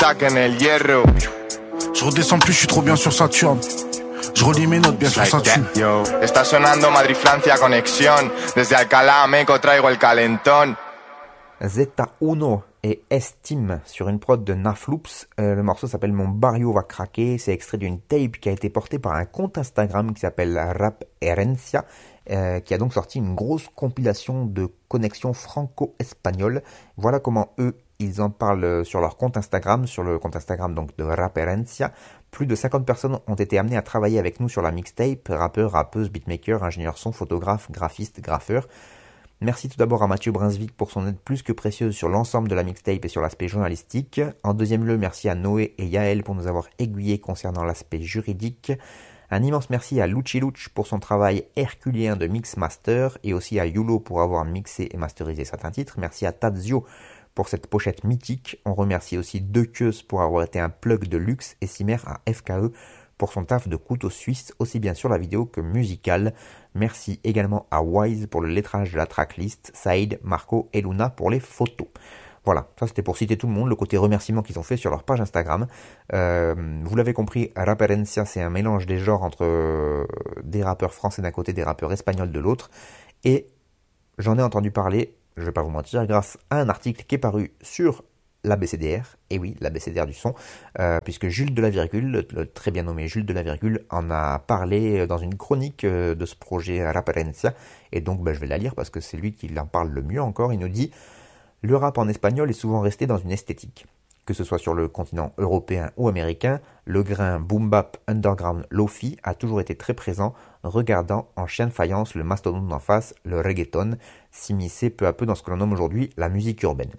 tac en el hierro. Je redescends plus, je suis trop bien sur Saturne. Je relis mes notes bien sûr ça tue. Yo, está sonando Madrid-Francia conexión. Desde Alcalá a Meco traigo el calentón. Zeta Uno et Estime sur une prod de Nafloops. Le morceau s'appelle Mon Barrio va craquer. C'est extrait d'une tape qui a été portée par un compte Instagram qui s'appelle Rap Herencia, qui a donc sorti une grosse compilation de connexions franco-espagnoles. Voilà comment eux, ils en parlent sur leur compte Instagram, sur le compte Instagram donc de Rap Herencia. Plus de 50 personnes ont été amenées à travailler avec nous sur la mixtape, rappeurs, rappeuses, beatmakers, ingénieurs son, photographes, graphistes, graffeurs. Merci tout d'abord à Mathieu Brunswick pour son aide plus que précieuse sur l'ensemble de la mixtape et sur l'aspect journalistique. En deuxième lieu, merci à Noé et Yael pour nous avoir aiguillés concernant l'aspect juridique. Un immense merci à Luchi Luch pour son travail herculien de mix master et aussi à Yulo pour avoir mixé et masterisé certains titres. Merci à Tadzio pour cette pochette mythique. On remercie aussi Dekeus pour avoir été un plug de luxe et Simer à FKE pour son taf de couteau suisse, aussi bien sur la vidéo que musicale. Merci également à Wise pour le lettrage de la tracklist, Saïd, Marco et Luna pour les photos. Voilà, ça c'était pour citer tout le monde, le côté remerciement qu'ils ont fait sur leur page Instagram. Vous l'avez compris, Rap Herencia, c'est un mélange des genres entre des rappeurs français d'un côté, des rappeurs espagnols de l'autre. Et j'en ai entendu parler, je vais pas vous mentir, grâce à un article qui est paru sur l'ABCDR, et oui, l'ABCDR du son, puisque Jules de la Virgule, le très bien nommé Jules de la Virgule, en a parlé dans une chronique de ce projet Rap Herencia, et donc je vais la lire parce que c'est lui qui en parle le mieux encore. Il nous dit « Le rap en espagnol est souvent resté dans une esthétique. Que ce soit sur le continent européen ou américain, le grain boom-bap underground lofi a toujours été très présent, regardant en chien de faïence le mastodonte d'en face, le reggaeton, s'immiscer peu à peu dans ce que l'on nomme aujourd'hui la musique urbaine.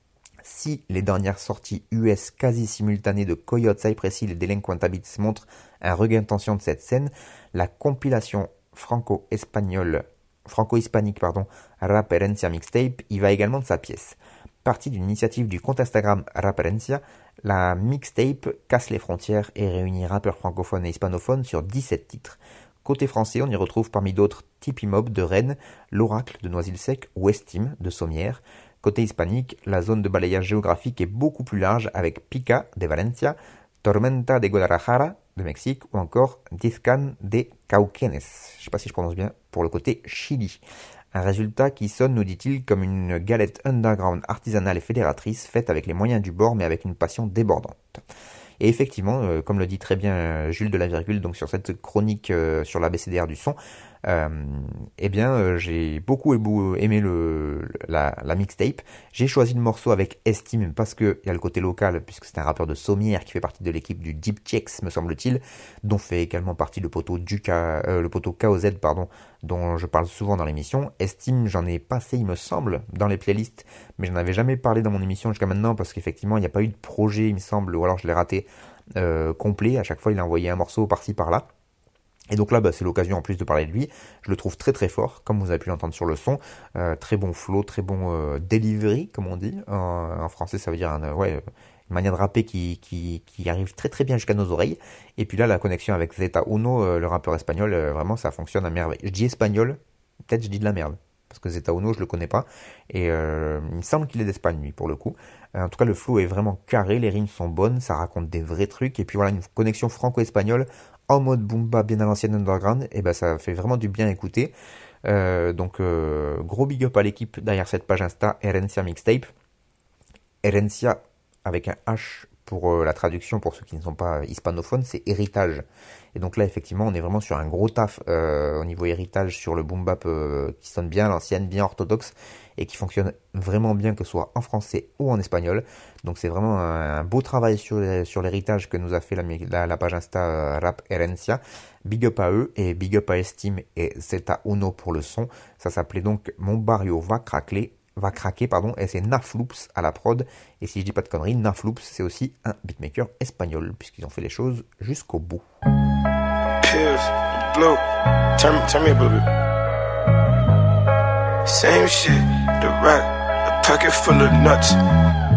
Si les dernières sorties US quasi simultanées de Coyote, Cypress Hill et Delinquent Habits montrent un regain de tension de cette scène, la compilation franco-hispanique Rap Herencia Mixtape y va également de sa pièce. Partie d'une initiative du compte Instagram Rap Herencia, la mixtape casse les frontières et réunit rappeurs francophones et hispanophones sur 17 titres. Côté français, on y retrouve parmi d'autres Tipeee Mob de Rennes, l'Oracle de Noisy-le-Sec ou Estime de Sommières. Côté hispanique, la zone de balayage géographique est beaucoup plus large avec Pica de Valencia, Tormenta de Guadalajara de Mexique ou encore Dizcan de Cauquenes, je ne sais pas si je prononce bien, pour le côté Chili. Un résultat qui sonne, nous dit-il, comme une galette underground artisanale et fédératrice faite avec les moyens du bord mais avec une passion débordante. Et effectivement, comme le dit très bien Jules de la Virgule, donc sur cette chronique sur l'ABCDR du son, j'ai beaucoup aimé la mixtape. J'ai choisi le morceau avec Estime parce que il y a le côté local, puisque c'est un rappeur de Sommières qui fait partie de l'équipe du Deep Checks, me semble-t-il, dont fait également partie le poteau KOZ, dont je parle souvent dans l'émission. Estime, j'en ai passé, il me semble, dans les playlists, mais je n'en avais jamais parlé dans mon émission jusqu'à maintenant parce qu'effectivement, il n'y a pas eu de projet, il me semble, ou alors je l'ai raté complet. À chaque fois, il a envoyé un morceau par-ci, par-là. Et donc là, c'est l'occasion en plus de parler de lui. Je le trouve très très fort, comme vous avez pu l'entendre sur le son. Très bon flow, très bon delivery, comme on dit. En français, ça veut dire une manière de rapper qui arrive très très bien jusqu'à nos oreilles. Et puis là, la connexion avec Zeta Uno, le rappeur espagnol, vraiment ça fonctionne à merveille. Je dis espagnol, peut-être je dis de la merde. Parce que Zeta Uno, je le connais pas. Et il me semble qu'il est d'Espagne, lui, pour le coup. En tout cas, le flow est vraiment carré, les rimes sont bonnes, ça raconte des vrais trucs. Et puis voilà, une connexion franco-espagnole en mode boomba bien à l'ancienne underground. Et ça fait vraiment du bien écouter. Gros big up à l'équipe derrière cette page Insta, Herencia Mixtape. Herencia avec un H pour la traduction, pour ceux qui ne sont pas hispanophones, c'est héritage. Et donc là, effectivement, on est vraiment sur un gros taf au niveau héritage sur le boom bap qui sonne bien à l'ancienne, bien orthodoxe, et qui fonctionne vraiment bien, que ce soit en français ou en espagnol. Donc c'est vraiment un beau travail sur l'héritage que nous a fait la page Insta Rap Herencia. Big up à eux, et big up à Estime et Zeta Uno pour le son. Ça s'appelait donc Mon Barrio va craquer, et c'est Nafloops à la prod. Et si je dis pas de conneries, Nafloops c'est aussi un beatmaker espagnol, puisqu'ils ont fait les choses jusqu'au bout. Pills, blue, turn me up a little bit. Same shit, the rack, a pocket full of nuts.